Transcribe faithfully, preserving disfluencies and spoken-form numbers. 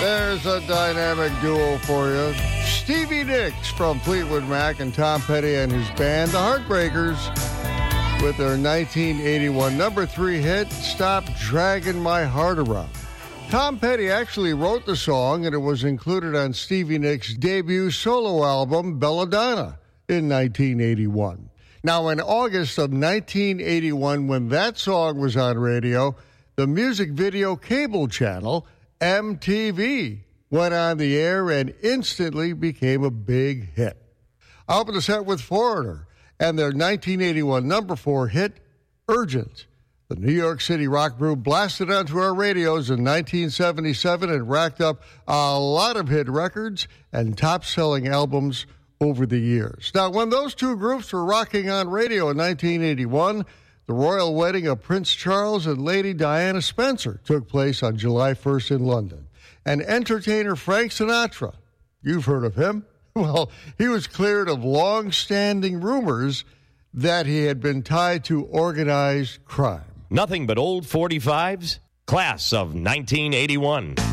There's a dynamic duo for you. Stevie Nicks from Fleetwood Mac and Tom Petty and his band, the Heartbreakers, with their nineteen eighty-one number three hit, Stop Dragging My Heart Around. Tom Petty actually wrote the song, and it was included on Stevie Nicks' debut solo album, Belladonna, in nineteen eighty-one. Now, in August of nineteen eighty-one, when that song was on radio, the music video cable channel, M T V, went on the air and instantly became a big hit. I opened the set with Foreigner and their nineteen eighty-one number four hit, Urgent. The New York City rock group blasted onto our radios in nineteen seventy-seven and racked up a lot of hit records and top-selling albums over the years. Now, when those two groups were rocking on radio in nineteen eighty-one, the royal wedding of Prince Charles and Lady Diana Spencer took place on July first in London. And entertainer Frank Sinatra, you've heard of him, well, he was cleared of long-standing rumors that he had been tied to organized crime. Nothing but old forty-fives? Class of nineteen eighty-one.